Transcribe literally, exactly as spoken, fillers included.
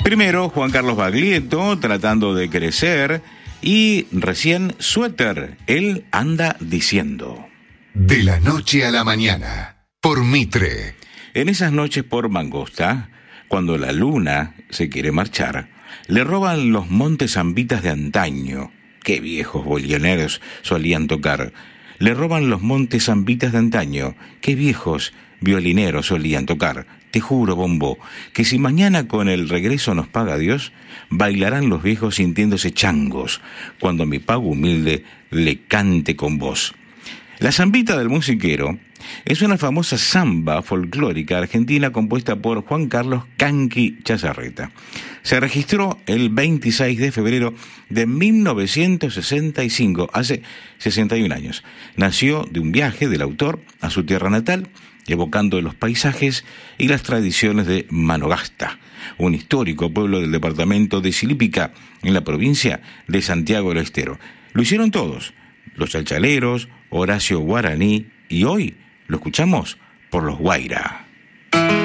Primero, Juan Carlos Baglietto, Tratando de Crecer, y recién Suéter, Él anda diciendo. De la noche a la mañana, por Mitre. En esas noches por Mangosta, cuando la luna se quiere marchar, le roban los montes zambitas de antaño. Qué viejos bolioneros solían tocar. Le roban los montes zambitas de antaño. Qué viejos violineros solían tocar. Te juro, bombo, que si mañana con el regreso nos paga Dios, bailarán los viejos sintiéndose changos, cuando mi pago humilde le cante con voz. La zambita del musiquero es una famosa samba folclórica argentina compuesta por Juan Carlos Canqui Chazarreta. Se registró el veintiséis de febrero de mil novecientos sesenta y cinco, hace sesenta y un años. Nació de un viaje del autor a su tierra natal, evocando los paisajes y las tradiciones de Manogasta, un histórico pueblo del departamento de Silípica, en la provincia de Santiago del Estero. Lo hicieron todos, los chalchaleros, Horacio Guaraní, y hoy lo escuchamos por los Guaira.